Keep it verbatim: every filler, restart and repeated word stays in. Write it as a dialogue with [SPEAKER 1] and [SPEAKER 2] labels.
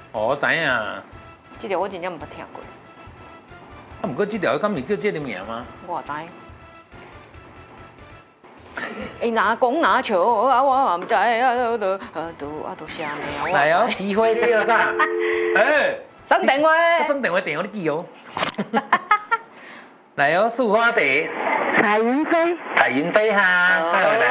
[SPEAKER 1] 哦，我知影。
[SPEAKER 2] 这条我真正冇听过。
[SPEAKER 1] 啊，不过这条敢是叫这个名吗？
[SPEAKER 2] 我知。伊若讲若笑啊，我嘛唔知啊，都都啊都啥名？
[SPEAKER 1] 来哦，齐辉，你要啥？哎，
[SPEAKER 2] 送电话。
[SPEAKER 1] 送电话电话你记哦。来哦，树花姐。
[SPEAKER 3] 彩云飞。
[SPEAKER 1] 彩云飞哈，